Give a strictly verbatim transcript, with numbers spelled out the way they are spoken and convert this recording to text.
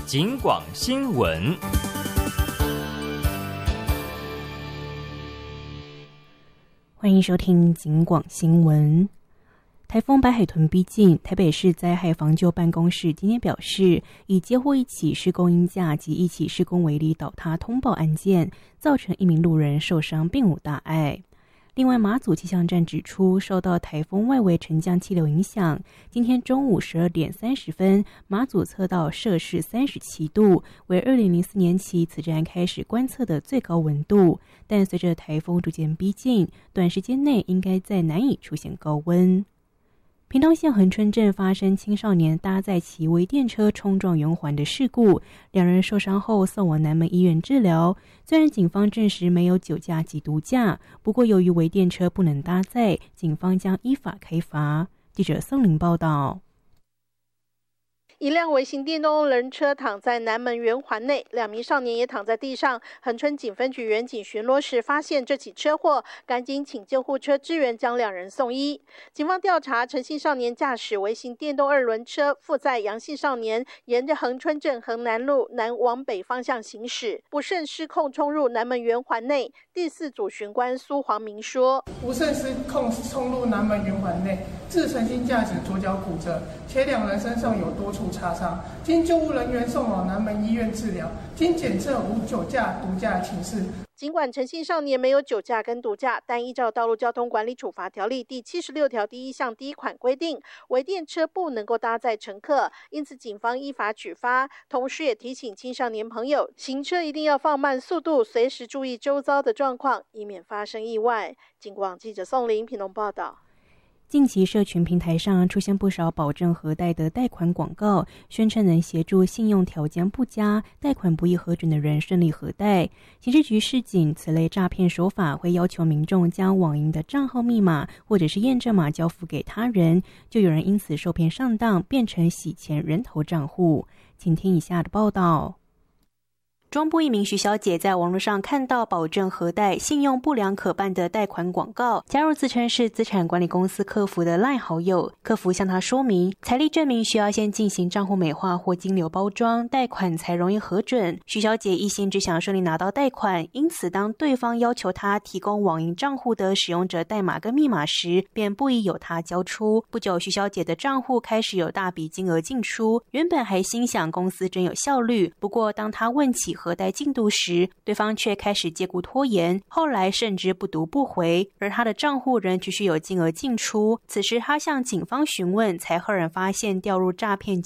警广新闻。 欢迎收听警广新闻。台风白海豚逼近，台北市灾害防救办公室今天表示，以接获一起施工因架及一起施工围篱倒塌通报案件，造成一名路人受伤，并无大碍。另外，马祖气象站指出，受到台风外围沉降气流影响，今天中午十二点三十分，马祖测到摄氏三十七度，为二零零四年起此站开始观测的最高温度。但随着台风逐渐逼近，短时间内应该再难以出现高温。屏东县恒春镇发生青少年搭载其微电车冲撞圆环的事故，两人受伤后送往南门医院治疗。虽然警方证实没有酒驾及毒驾，不过由于微电车不能搭载，警方将依法开罚。记者宋玲报道。 一辆微型电动人车躺在南门圆环内，两名少年也躺在地上。恒春警分局员警巡逻时发现这起车祸，赶紧请救护车支援，将两人送医。警方调查，陈姓少年驾驶微型电动二轮车，负载杨姓少年沿着恒春镇恒南路南往北方向行驶，不慎失控冲入南门圆环内。第四组巡官苏黄明说： 不慎失控冲入南门圆环内，致陈姓驾驶左脚骨折，且两人身上有多处擦伤，经救护人员送往南门医院治疗，经检测无酒驾、毒驾情事。 尽管陈姓少年没有酒驾跟毒驾，但依照《道路交通管理处罚条例》第七十六条第一项第一款规定，微电车不能够搭载乘客，因此警方依法举发。同时也提醒青少年朋友，行车一定要放慢速度，随时注意周遭的状况，以免发生意外。警广记者宋玲屏东报道。 近期社群平台上出现不少保证核贷的贷款广告，宣称能协助信用条件不佳、贷款不易核准的人顺利核贷。刑事局示警，此类诈骗手法会要求民众将网银的账号密码或者是验证码交付给他人，就有人因此受骗上当，变成洗钱人头账户。请听以下的报道。中部一名徐小姐在网络上看到保证核贷、信用不良可办的贷款广告，加入自称是资产管理公司客服的 LINE 好友。客服向她说明，财力证明需要先进行账户美化或金流包装，贷款才容易核准。徐小姐一心只想顺利拿到贷款，因此当对方要求她提供网银账户的使用者代码跟密码时，便不疑有他交出。不久，徐小姐的账户开始有大笔金额进出，原本还心想公司真有效率，不过当她问起核贷进度时，对方却开始借故拖延，后来甚至不读不回，而他的账户仍继续有金额进出。此时他向警方询问，才赫然发现掉入诈骗